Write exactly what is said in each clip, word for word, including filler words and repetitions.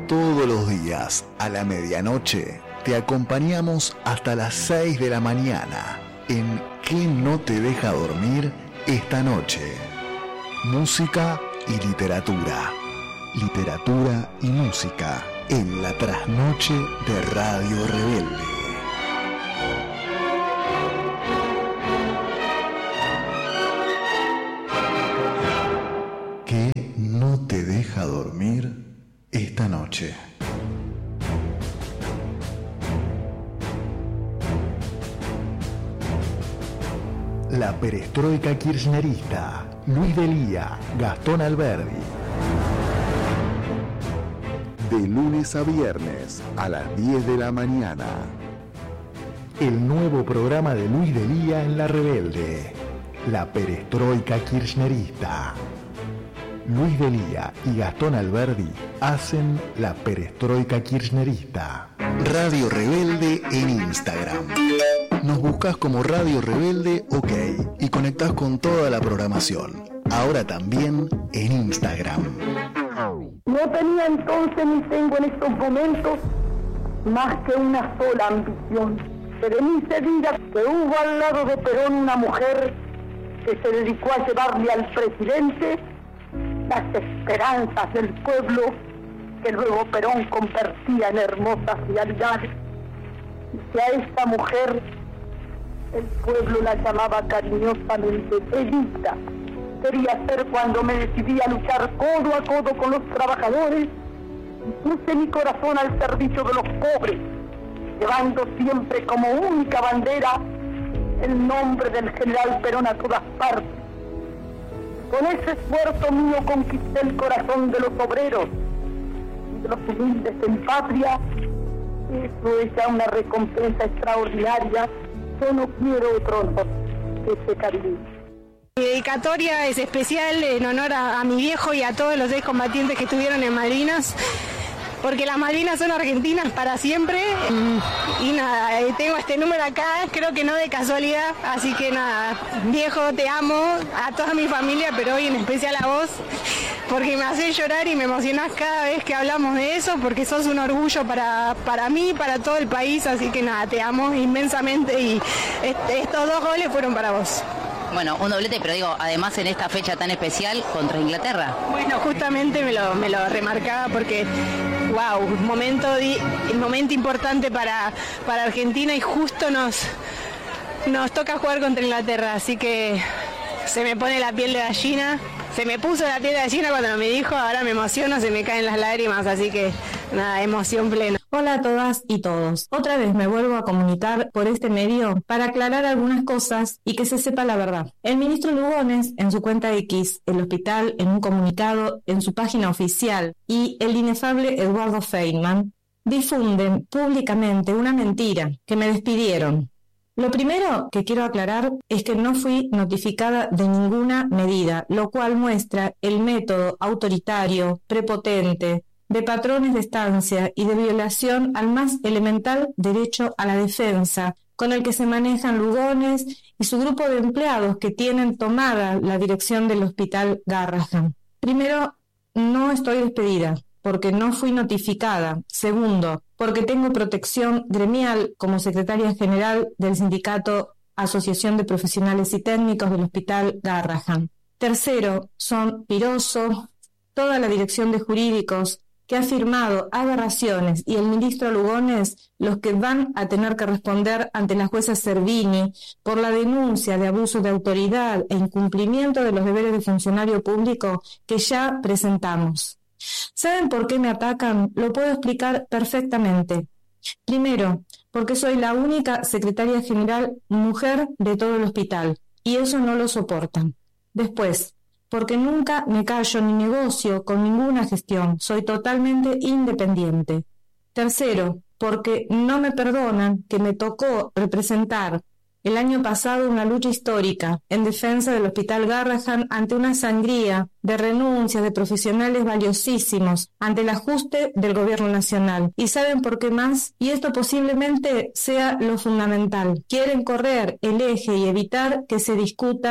Todos los días, a la medianoche, te acompañamos hasta las seis de la mañana en ¿Qué no te deja dormir esta noche? Música y literatura. Literatura y música en la trasnoche de Radio Rebelde. ¿Qué no te deja dormir esta noche? La perestroika kirchnerista, Luis Delía, Gastón Alberdi. De lunes a viernes a las diez de la mañana. El nuevo programa de Luis Delía en La Rebelde. La perestroika kirchnerista. Luis Delía y Gastón Alberdi hacen la perestroika kirchnerista. Radio Rebelde en Instagram. Nos buscas como Radio Rebelde OK y conectás con toda la programación. Ahora también en Instagram. No tenía entonces ni tengo en estos momentos más que una sola ambición. Que de mí se diga que hubo al lado de Perón una mujer que se dedicó a llevarle al presidente las esperanzas del pueblo que luego Perón convertía en hermosas realidades. Y que a esta mujer el pueblo la llamaba cariñosamente Evita. Quería ser cuando me decidí a luchar codo a codo con los trabajadores y puse mi corazón al servicio de los pobres, llevando siempre como única bandera el nombre del general Perón a todas partes. Con ese esfuerzo mío conquisté el corazón de los obreros y de los humildes en patria. Eso es ya una recompensa extraordinaria. Yo no quiero otro honor que ese cariño. Mi dedicatoria es especial en honor a, a mi viejo y a todos los excombatientes que estuvieron en Malvinas, porque las Malvinas son argentinas para siempre. Y nada, tengo este número acá, creo que no de casualidad, así que nada, viejo, te amo, a toda mi familia, pero hoy en especial a vos, porque me haces llorar y me emocionás cada vez que hablamos de eso, porque sos un orgullo para, para mí, para todo el país, así que nada, te amo inmensamente y este, estos dos goles fueron para vos. Bueno, un doblete, pero digo, además en esta fecha tan especial contra Inglaterra. Bueno, justamente me lo, me lo remarcaba porque, wow, un momento, di, un momento importante para, para Argentina y justo nos, nos toca jugar contra Inglaterra, así que se me pone la piel de gallina. Se me puso la piel de gallina cuando me dijo, ahora me emociono, se me caen las lágrimas, así que nada, emoción plena. Hola a todas y todos. Otra vez me vuelvo a comunicar por este medio para aclarar algunas cosas y que se sepa la verdad. El ministro Lugones, en su cuenta X, el hospital, en un comunicado en su página oficial, y el inefable Eduardo Feynman difunden públicamente una mentira, que me despidieron. Lo primero que quiero aclarar es que no fui notificada de ninguna medida, lo cual muestra el método autoritario, prepotente, de patrones de estancia y de violación al más elemental derecho a la defensa, con el que se manejan Lugones y su grupo de empleados que tienen tomada la dirección del Hospital Garrahan. Primero, no estoy despedida, porque no fui notificada. Segundo, porque tengo protección gremial como secretaria general del sindicato Asociación de Profesionales y Técnicos del Hospital Garrahan. Tercero, son Piroso, toda la dirección de jurídicos que ha firmado aberraciones y el ministro Lugones los que van a tener que responder ante la jueza Servini por la denuncia de abuso de autoridad e incumplimiento de los deberes de funcionario público que ya presentamos. ¿Saben por qué me atacan? Lo puedo explicar perfectamente. Primero, porque soy la única secretaria general mujer de todo el hospital, y eso no lo soportan. Después, porque nunca me callo ni negocio con ninguna gestión, soy totalmente independiente. Tercero, porque no me perdonan que me tocó representar el año pasado una lucha histórica en defensa del Hospital Garrahan ante una sangría de renuncias de profesionales valiosísimos ante el ajuste del gobierno nacional. ¿Y saben por qué más? Y esto posiblemente sea lo fundamental. Quieren correr el eje y evitar que se discuta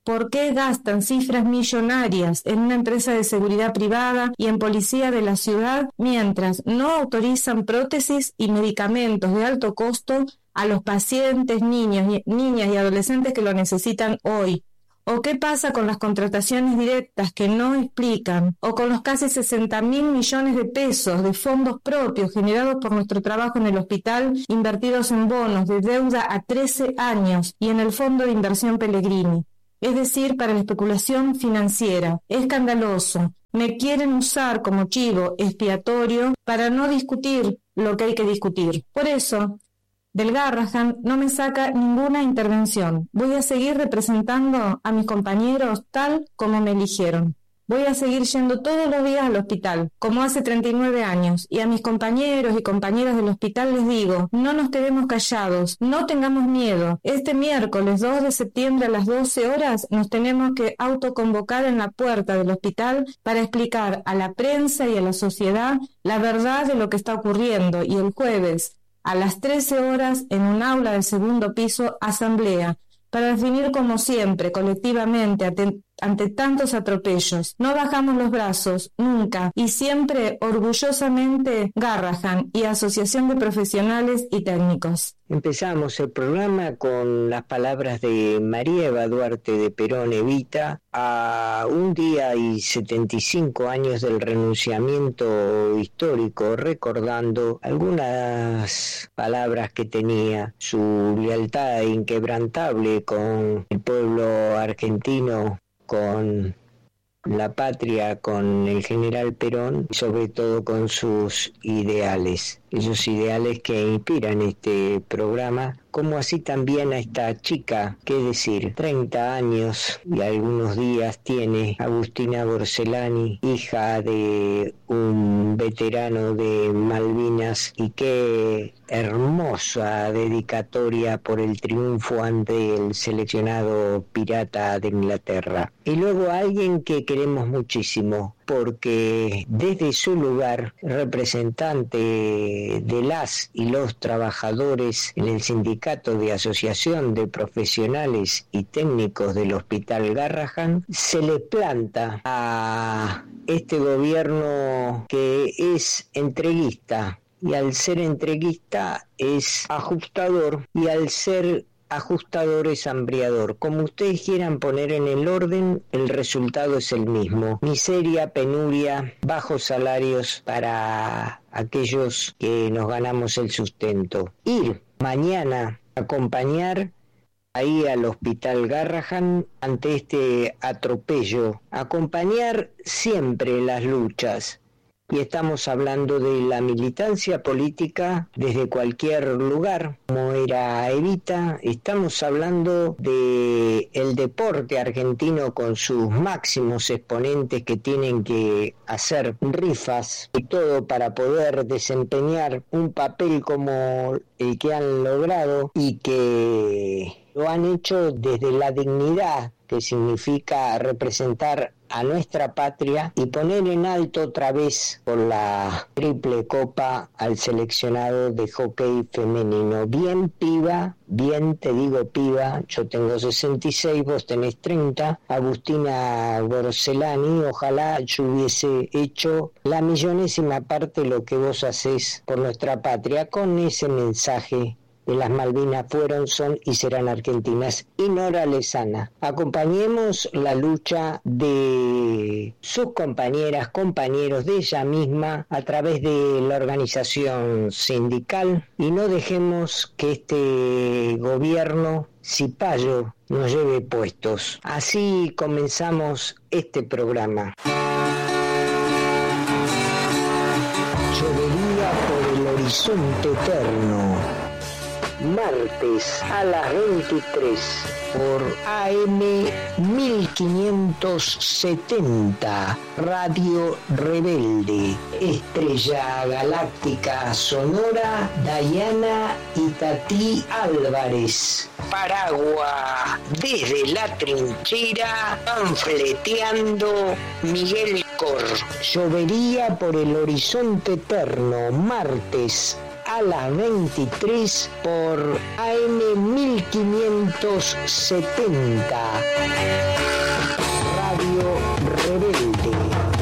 ¿Por qué gastan cifras millonarias en una empresa de seguridad privada y en policía de la ciudad mientras no autorizan prótesis y medicamentos de alto costo a los pacientes, niños, niñas y adolescentes que lo necesitan hoy? ¿O qué pasa con las contrataciones directas que no explican? ¿O con los casi sesenta mil millones de pesos de fondos propios generados por nuestro trabajo en el hospital, invertidos en bonos de deuda a trece años y en el Fondo de Inversión Pellegrini? Es decir, para la especulación financiera. Escandaloso. Me quieren usar como chivo expiatorio para no discutir lo que hay que discutir. Por eso, del Garrahan no me saca ninguna intervención. Voy a seguir representando a mis compañeros tal como me eligieron. Voy a seguir yendo todos los días al hospital, como hace treinta y nueve años, y a mis compañeros y compañeras del hospital les digo, no nos quedemos callados, no tengamos miedo. Este miércoles dos de septiembre a las doce horas nos tenemos que autoconvocar en la puerta del hospital para explicar a la prensa y a la sociedad la verdad de lo que está ocurriendo, y el jueves a las trece horas, en un aula del segundo piso, asamblea, para definir como siempre, colectivamente, ante, ante tantos atropellos. No bajamos los brazos, nunca, y siempre orgullosamente Garrahan y Asociación de Profesionales y Técnicos. Empezamos el programa con las palabras de María Eva Duarte de Perón Evita, a un día y setenta y cinco años del renunciamiento histórico, recordando algunas palabras que tenía, su lealtad inquebrantable con el pueblo argentino, con la patria, con el general Perón, y sobre todo con sus ideales, esos ideales que inspiran este programa, como así también a esta chica, que decir, treinta años y algunos días tiene Agustina Borselani, hija de un veterano de Malvinas, y qué hermosa dedicatoria por el triunfo ante el seleccionado pirata de Inglaterra. Y luego alguien que queremos muchísimo, porque desde su lugar, representante de las y los trabajadores en el Sindicato de Asociación de Profesionales y Técnicos del Hospital Garrahan, se le planta a este gobierno que es entreguista, y al ser entreguista es ajustador, y al ser ajustador es hambriador. Como ustedes quieran poner en el orden, el resultado es el mismo: miseria, penuria, bajos salarios para aquellos que nos ganamos el sustento. Ir mañana a acompañar ahí al Hospital Garrahan ante este atropello, acompañar siempre las luchas. Y estamos hablando de la militancia política desde cualquier lugar, como era Evita. Estamos hablando de el deporte argentino con sus máximos exponentes que tienen que hacer rifas y todo para poder desempeñar un papel como el que han logrado, y que lo han hecho desde la dignidad, que significa representar a nuestra patria y poner en alto otra vez por la triple copa al seleccionado de hockey femenino. Bien piba, bien te digo piba, yo tengo sesenta y seis, vos tenés treinta, Agustina Borselani, ojalá yo hubiese hecho la millonésima parte de lo que vos hacés por nuestra patria, con ese mensaje de las Malvinas fueron, son y serán argentinas. Y Nora Lezana. Acompañemos la lucha de sus compañeras, compañeros, de ella misma, a través de la organización sindical, y no dejemos que este gobierno cipayo nos lleve puestos. Así comenzamos este programa. Llovería por el horizonte eterno. Martes a las veintitrés por A M mil quinientos setenta, Radio Rebelde, Estrella Galáctica Sonora, Dayana Itatí Álvarez. Paragua, desde la trinchera, panfleteando Miguel Cor. Llovería por el horizonte eterno, martes a las veintitrés por A M mil quinientos setenta, Radio Rebelde.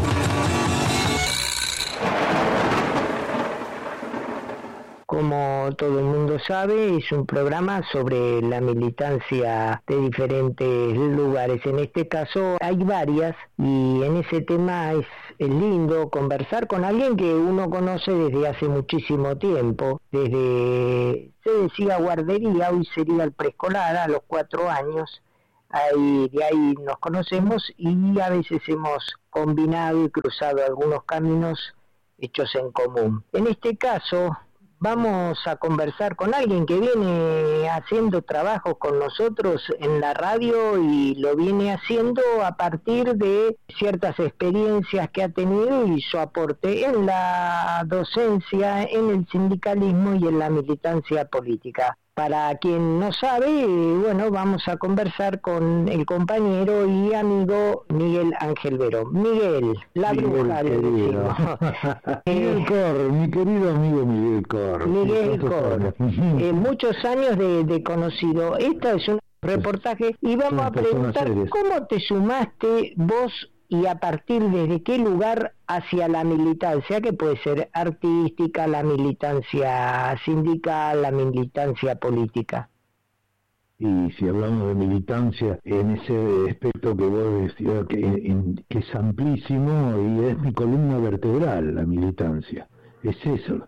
Como todo el mundo sabe, es un programa sobre la militancia de diferentes lugares. En este caso hay varias, y en ese tema es, es lindo conversar con alguien que uno conoce desde hace muchísimo tiempo, desde, se decía guardería, hoy sería el preescolar, a los cuatro años. Ahí, de ahí nos conocemos y a veces hemos combinado y cruzado algunos caminos hechos en común. En este caso vamos a conversar con alguien que viene haciendo trabajos con nosotros en la radio y lo viene haciendo a partir de ciertas experiencias que ha tenido y su aporte en la docencia, en el sindicalismo y en la militancia política. Para quien no sabe, bueno, vamos a conversar con el compañero y amigo Miguel Ángel Verón. Miguel, la bruja, le decimos. Miguel Cor, mi querido amigo Miguel Cor. Miguel Cor, eh, muchos años de, de conocido. Esta es un reportaje y vamos a preguntar cómo te sumaste vos y a partir de qué lugar hacia la militancia, que puede ser artística, la militancia sindical, la militancia política. Y si hablamos de militancia, en ese aspecto que vos decías, que, en, que es amplísimo y es mi columna vertebral, la militancia. Es eso,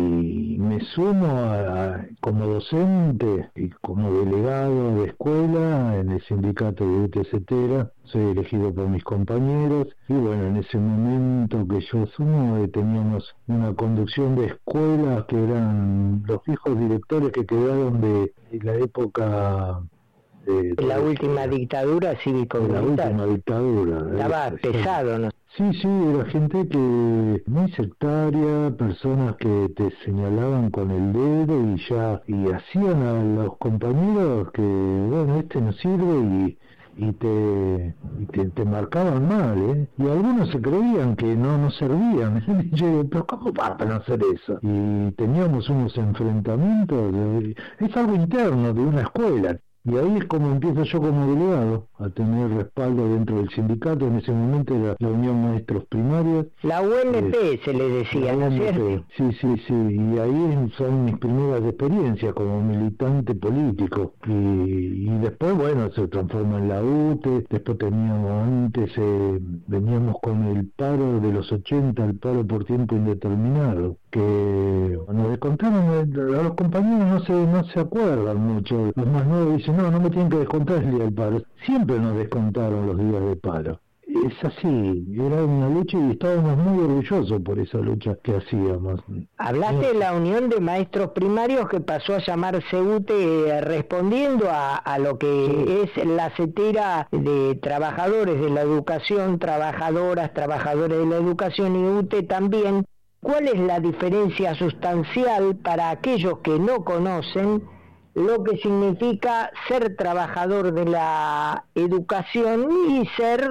y me sumo a, a, como docente y como delegado de escuela en el sindicato de U T C Tera, soy elegido por mis compañeros, y bueno, en ese momento que yo sumo eh, teníamos una conducción de escuelas que eran los viejos directores que quedaron de, de la época... De, de la última dictadura cívico-militar. La última dictadura. Estaba eh, pesado, ¿no? Sí, sí, era gente que muy sectaria, personas que te señalaban con el dedo y ya, y hacían a los compañeros que, bueno, este no sirve y, y te y te, te marcaban mal, ¿eh? Y algunos se creían que no no servían. Y yo digo, pero ¿cómo van a hacer eso? Y teníamos unos enfrentamientos, de, es algo interno de una escuela. Y ahí es como empiezo yo como delegado, a tener respaldo dentro del sindicato. En ese momento era la Unión Maestros Primarios. La U M P eh, se le decía, ¿no es cierto? Sí, sí, sí, y ahí son mis primeras experiencias como militante político. Y, y después, bueno, se transforma en la U T E, después teníamos antes, eh, veníamos con el paro de los ochenta, el paro por tiempo indeterminado, que nos descontaron, a los compañeros no se, no se acuerdan mucho, los más nuevos dicen, no, no me tienen que descontar el día del paro. Siempre nos descontaron los días de paro. Es así, era una lucha y estábamos muy orgullosos por esa lucha que hacíamos. Hablaste de la Unión de Maestros Primarios que pasó a llamarse U T E, respondiendo a, a lo que sí. es la cetera de trabajadores de la educación, trabajadoras, trabajadores de la educación y U T E también. ¿Cuál es la diferencia sustancial para aquellos que no conocen lo que significa ser trabajador de la educación y ser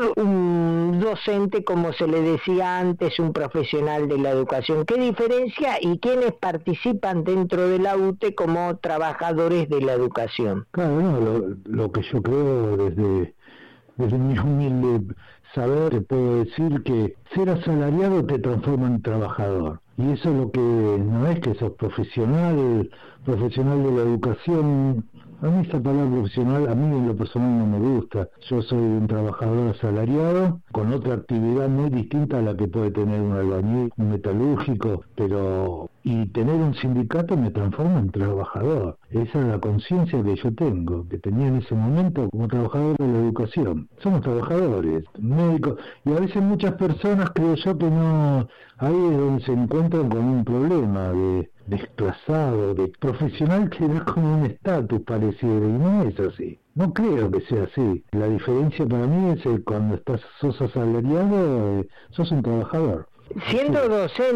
un docente, como se le decía antes, un profesional de la educación? ¿Qué diferencia y quiénes participan dentro de la U T E como trabajadores de la educación? Claro, no, lo, lo que yo creo desde, desde mi humilde saber, te puedo decir que ser asalariado te transforma en trabajador. Y eso es lo que no es que sos profesional, profesional de la educación. A mí esa palabra profesional, a mí en lo personal no me gusta. Yo soy un trabajador asalariado con otra actividad muy distinta a la que puede tener un albañil, un metalúrgico, pero y tener un sindicato me transforma en trabajador. Esa es la conciencia que yo tengo, que tenía en ese momento como trabajador de la educación. Somos trabajadores, médicos, y a veces muchas personas creo yo que no, ahí es donde se encuentran con un problema de desplazado, de profesional que es como un estatus parecido, y no es así. No creo que sea así. La diferencia para mí es que cuando estás sos asalariado, eh, sos un trabajador. Siendo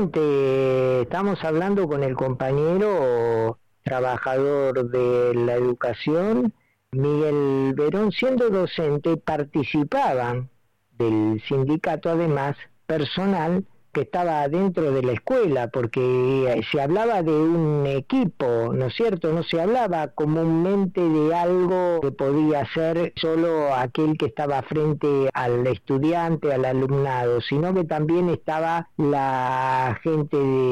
docente, estamos hablando con el compañero trabajador de la educación, Miguel Verón. Siendo docente, participaban del sindicato, además, personal que estaba dentro de la escuela, porque se hablaba de un equipo, ¿no es cierto? No se hablaba comúnmente de algo que podía ser solo aquel que estaba frente al estudiante, al alumnado, sino que también estaba la gente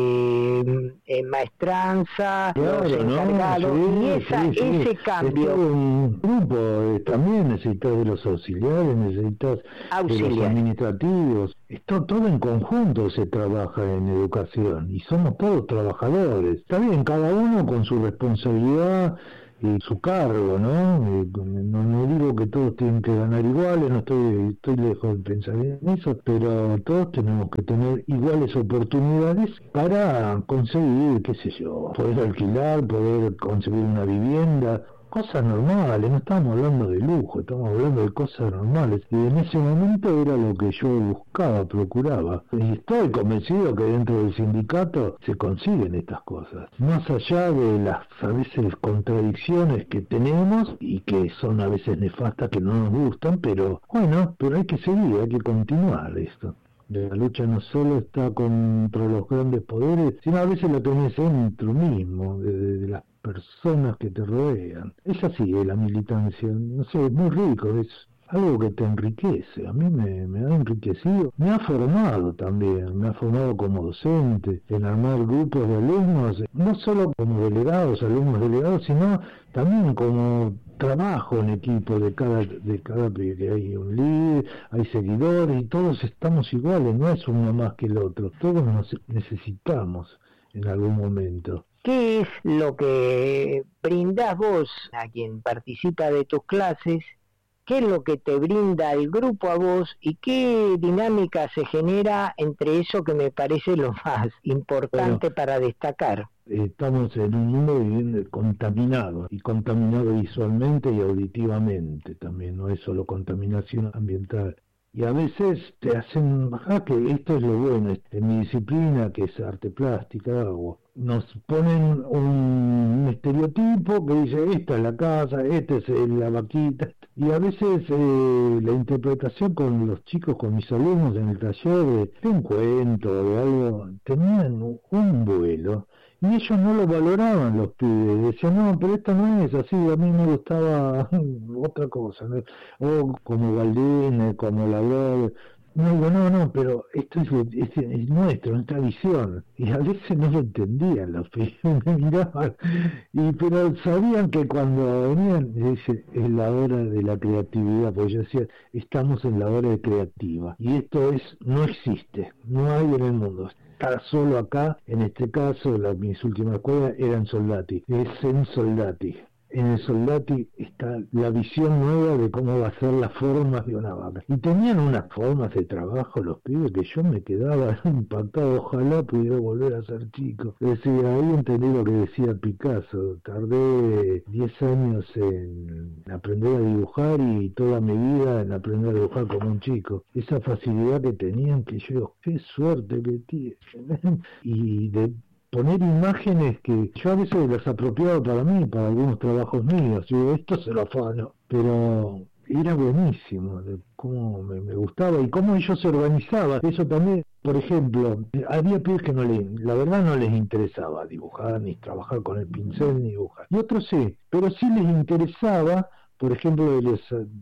de eh, maestranza, claro, los encargados, no, sí, y esa, sí, sí. ese cambio. Es un grupo, eh, también necesitas de los auxiliares, necesitas Auxiliar. de los administrativos. Esto todo en conjunto se trabaja en educación y somos todos trabajadores. Está bien, cada uno con su responsabilidad y su cargo, ¿no? Eh, no, no digo que todos tienen que ganar iguales, no estoy, estoy lejos de pensar en eso, pero todos tenemos que tener iguales oportunidades para conseguir, qué sé yo, poder alquilar, poder conseguir una vivienda, cosas normales, no estamos hablando de lujo, estamos hablando de cosas normales, y en ese momento era lo que yo buscaba, procuraba, y estoy convencido que dentro del sindicato se consiguen estas cosas, más allá de las a veces contradicciones que tenemos y que son a veces nefastas, que no nos gustan, pero bueno, pero hay que seguir, hay que continuar esto. La lucha no solo está contra los grandes poderes, sino a veces la tenés dentro mismo, de, de, de las personas que te rodean. Es así la militancia, no sé, es muy rico, es algo que te enriquece. A mí me, me ha enriquecido, me ha formado también, me ha formado como docente, en armar grupos de alumnos, no solo como delegados, alumnos delegados, sino también como trabajo en equipo de cada, de cada, que hay un líder, hay seguidores y todos estamos iguales, no es uno más que el otro, todos nos necesitamos en algún momento. ¿Qué es lo que brindás vos a quien participa de tus clases? ¿Qué es lo que te brinda el grupo a vos y qué dinámica se genera entre eso que me parece lo más importante bueno, para destacar? Estamos en un mundo viviendo contaminado, y contaminado visualmente y auditivamente también, no es solo contaminación ambiental. Y a veces te hacen bajar, que esto es lo bueno, en mi disciplina, que es arte plástica, hago, nos ponen un, un estereotipo que dice, esta es la casa, esta es la vaquita, y a veces eh, la interpretación con los chicos, con mis alumnos en el taller, de, de un cuento, de algo, tenían un vuelo, y ellos no lo valoraban, los pibes, decían, no, pero esto no es así, a mí me gustaba otra cosa, ¿no? O como Galdín, como la Gloria. No digo, no, no, pero esto es, es, es nuestro, nuestra visión. Y a veces no lo entendían los pibes, me miraban, y, pero sabían que cuando venían, dice, es la hora de la creatividad, porque yo decía, estamos en la hora de creativa, y esto es, no existe, no hay en el mundo. Está solo acá, en este caso, la, mis últimas escuelas eran Soldati, es en Soldati. En el Soldati está la visión nueva de cómo va a ser las formas de una vaca. Y tenían unas formas de trabajo los pibes que yo me quedaba impactado, ojalá pudiera volver a ser chico. Es decir, ahí entendí lo que decía Picasso, tardé diez años en aprender a dibujar y toda mi vida en aprender a dibujar como un chico. Esa facilidad que tenían, que yo digo, qué suerte que tienen. Y de poner imágenes que yo a veces las apropiaba para mí, para algunos trabajos míos, yo esto se lo afano, pero era buenísimo, de cómo me, me gustaba y cómo ellos se organizaban. Eso también, por ejemplo, había pibes que no les, la verdad no les interesaba dibujar, ni trabajar con el pincel, ni dibujar, y otros sí, pero sí les interesaba, por ejemplo, les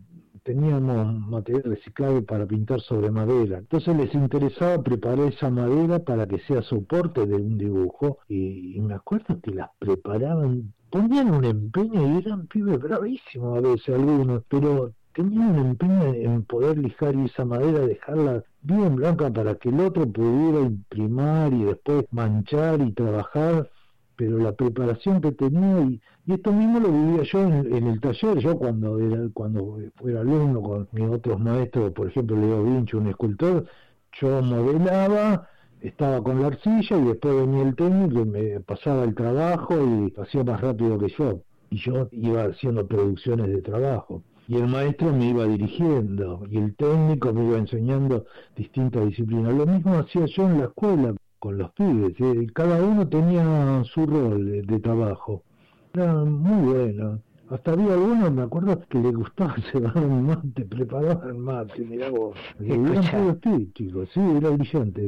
teníamos material reciclable para pintar sobre madera, entonces les interesaba preparar esa madera para que sea soporte de un dibujo, y, y me acuerdo que las preparaban, ponían un empeño y eran pibes bravísimos a veces algunos, pero tenían un empeño en poder lijar esa madera, dejarla bien blanca para que el otro pudiera imprimar y después manchar y trabajar. Pero la preparación que tenía, y, y esto mismo lo vivía yo en, en el taller, yo cuando era cuando fuera alumno con mis otros maestros, por ejemplo Leo Vinci, un escultor, yo modelaba, estaba con la arcilla y después venía el técnico y me pasaba el trabajo y lo hacía más rápido que yo, y yo iba haciendo producciones de trabajo. Y el maestro me iba dirigiendo, y el técnico me iba enseñando distintas disciplinas. Lo mismo hacía yo en la escuela con los pibes, ¿eh? Cada uno tenía su rol de, de trabajo. Era muy bueno. Hasta había algunos, me acuerdo, que les gustaba cebar un mate, preparaban mate, mirá vos. Eran todos chicos, sí, era brillante.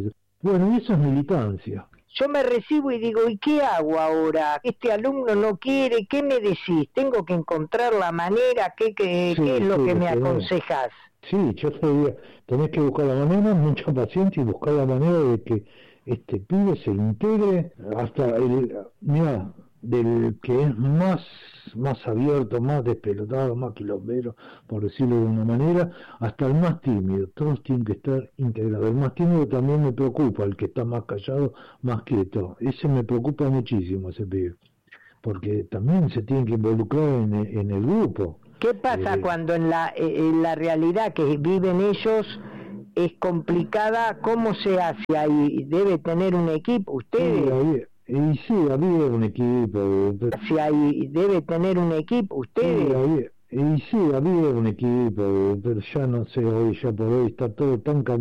Bueno, y eso es militancia. Yo me recibo y digo, ¿y qué hago ahora? Este alumno no quiere, ¿qué me decís? ¿Tengo que encontrar la manera? ¿Qué, qué, Sí, qué es lo sí, que me sí. aconsejás? Sí, yo te diría, tenés que buscar la manera, mucha paciencia y buscar la manera de que este pibe se integre hasta el, mira, del que es más, más abierto, más despelotado, más quilombero, por decirlo de una manera, hasta el más tímido, todos tienen que estar integrados. El más tímido también me preocupa, el que está más callado, más quieto, ese me preocupa muchísimo, ese pibe, porque también se tiene que involucrar en, en el grupo. ¿Qué pasa eh, cuando en la, en la realidad que viven ellos es complicada? ¿Cómo se hace ahí? ¿Debe tener un equipo? ¿Ustedes? Sí, había, y sí, había un equipo. Pero, Si hay, ¿Debe tener un equipo? ¿Ustedes? sí, había, y sí, había un equipo, pero ya no sé, hoy ya por hoy está todo tan cambiado.